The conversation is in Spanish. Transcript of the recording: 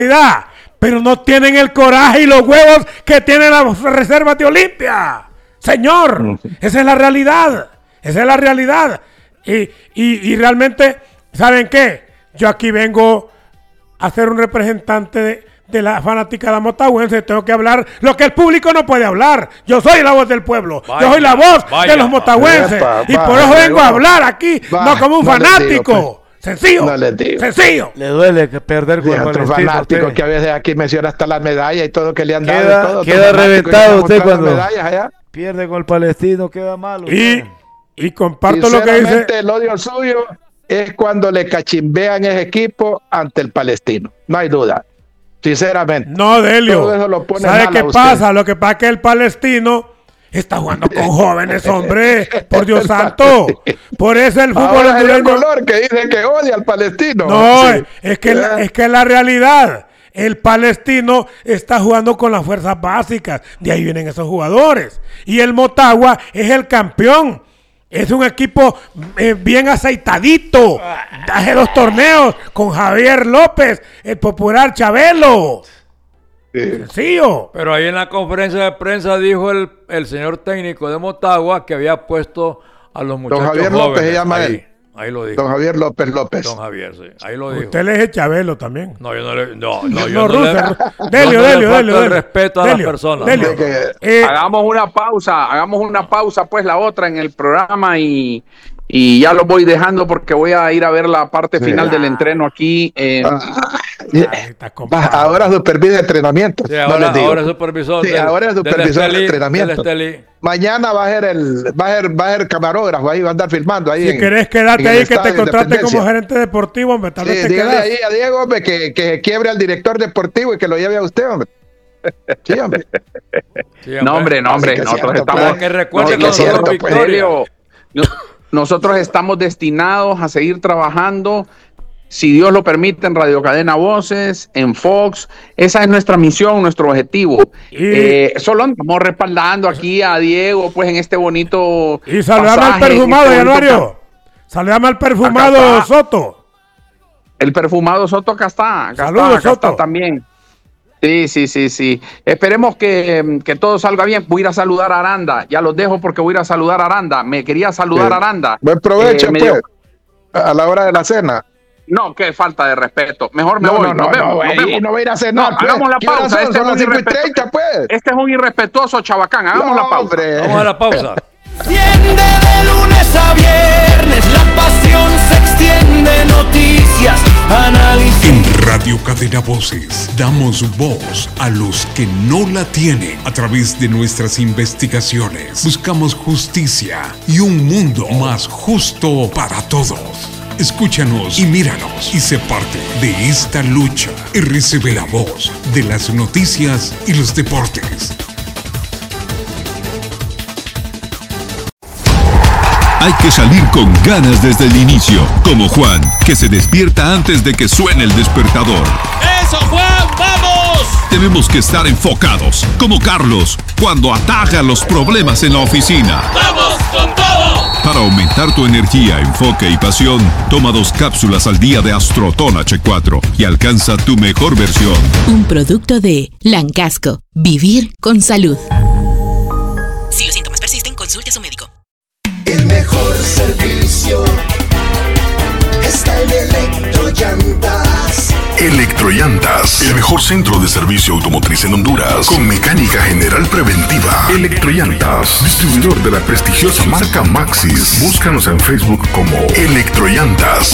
pero no tienen el coraje y los huevos que tienen las reservas de Olimpia. Señor, esa es la realidad. Esa es la realidad. Y realmente, ¿saben qué? Yo aquí vengo a ser un representante de la fanaticada motahuense. Tengo que hablar lo que el público no puede hablar. Yo soy la voz del pueblo. Yo soy la voz de los motahuenses. Y por eso vengo a hablar aquí, no como un fanático. Sencillo, sencillo. Le duele que perder con otro fanático que a veces aquí menciona hasta las medallas y todo que le han dado. Queda reventado usted cuando pierde con el Palestino, queda malo. Y comparto lo que dice. El odio suyo es cuando le cachimbean ese equipo ante el Palestino. No hay duda. Sinceramente. No, Delio. ¿Sabe qué pasa? Lo que pasa es que el Palestino está jugando con jóvenes, hombre. Por Dios santo. Por eso el fútbol hondureño. El color que dice que odia al Palestino. No, sí. es que la realidad. El Palestino está jugando con las fuerzas básicas. De ahí vienen esos jugadores. Y el Motagua es el campeón. Es un equipo bien aceitadito. Hace los torneos con Javier López, el popular Chabelo. Sencillo. Pero ahí en la conferencia de prensa dijo el señor técnico de Motagua que había puesto a los muchachos Don Javier jóvenes. López se llama él. Ahí lo dijo. Don Javier López. Don Javier, sí. Ahí lo dijo. Usted le dice Chabelo también. No, yo no le... yo no le Delio. el respeto a las personas. Hagamos una pausa, pues la otra en el programa y ya lo voy dejando porque voy a ir a ver la parte final del entreno aquí. Ahora supervisa entrenamiento. Sí, ahora es supervisor. Sí, ahora es supervisor de entrenamiento. Mañana va a ser camarógrafo ahí, va a andar filmando ahí. Si querés quedarte ahí, que te contrate como gerente deportivo, hombre. Tal vez te dígale ahí a Diego, hombre, que quiebre al director deportivo y que lo lleve a usted, hombre. Sí, hombre. No, hombre. Nosotros estamos... Que recuerde nosotros estamos destinados a seguir trabajando, si Dios lo permite, en Radio Cadena Voces, en Fox. Esa es nuestra misión, nuestro objetivo. Solo andamos respaldando aquí a Diego, pues, en este bonito y saludame al perfumado, Januario. Saludame al perfumado Soto. El perfumado Soto acá está. Saludos, Soto. Está también. Sí. Esperemos que todo salga bien. Voy a ir a saludar a Aranda. Ya los dejo porque voy a ir a saludar a Aranda. Me quería saludar a Aranda. Buen provecho, pues, a la hora de la cena. No, qué falta de respeto. Mejor me voy. Nos vemos. No va a ir a cenar. Hagamos la pausa. Son las 5:30, pues. Este es un irrespetuoso chabacán. Hagamos la pausa. Vamos a la pausa. Extiende de lunes a viernes, la pasión se extiende, noticias, análisis. En Radio Cadena Voces damos voz a los que no la tienen. A través de nuestras investigaciones buscamos justicia y un mundo más justo para todos. Escúchanos y míranos y sé parte de esta lucha y recibe la voz de las noticias y los deportes. Hay que salir con ganas desde el inicio, como Juan, que se despierta antes de que suene el despertador. ¡Eso, Juan! ¡Vamos! Tenemos que estar enfocados, como Carlos, cuando ataja los problemas en la oficina. ¡Vamos con todo! Para aumentar tu energía, enfoque y pasión, toma 2 cápsulas al día de Astroton H4 y alcanza tu mejor versión. Un producto de Lancasco. Vivir con salud. Si los síntomas persisten, consulte a su médico. El mejor servicio está en Electrollantas. Electrollantas, el mejor centro de servicio automotriz en Honduras, con mecánica general preventiva. Electrollantas, distribuidor de la prestigiosa marca Maxxis. Búscanos en Facebook como Electrollantas.